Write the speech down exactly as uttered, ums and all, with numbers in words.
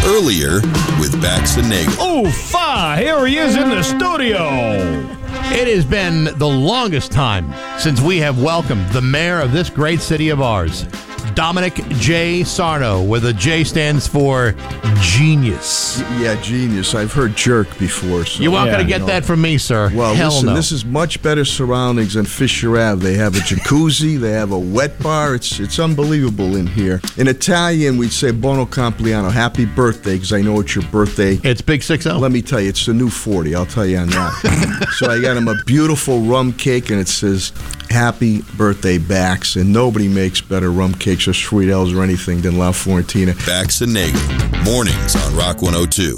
Earlier with Bax and Nagel. Oh, fa! Here he is in the studio. It has been the longest time since we have welcomed the mayor of this great city of ours, Dominic J. Sarno, where the J stands for genius. Yeah, genius. I've heard jerk before. So. You aren't Yeah, going to get no. that from me, sir. Well, Hell listen, no. this is much better surroundings than Fisher Ave. They have a jacuzzi. They have a wet bar. It's it's unbelievable in here. In Italian, we'd say buono compleanno, happy birthday, because I know it's your birthday. It's Big Six oh. Let me tell you, it's the new forty. I'll tell you on that. So I got him a beautiful rum cake, and it says, happy birthday, Bax. And nobody makes better rum cakes or sweet L's or anything than La Fiorentina. Bax and Nagel, mornings on Rock one oh two.